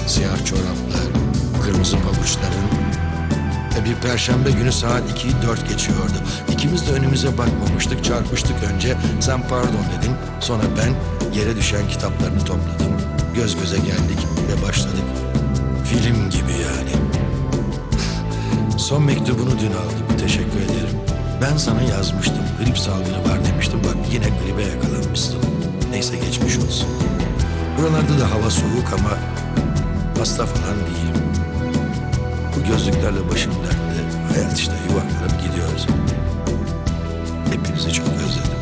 Siyah çoraplar, kırmızı pabuçların. Bir perşembe günü saat 2'yi 4 geçiyordu. İkimiz de önümüze bakmamıştık, çarpıştık önce. Sen pardon dedin, sonra ben yere düşen kitaplarını topladım. Göz göze geldik ve başladık. Film gibi yani. Son mektubunu dün aldım, teşekkür ederim. Ben sana yazmıştım, grip salgını var demiştim. Bak yine gribe yakalanmışsın. Neyse geçmiş olsun. Buralarda da hava soğuk ama hasta falan değilim. Bu gözlüklerle başım dertte. Hayat işte, yuvarlanıp gidiyoruz. Hepinizi çok özledim.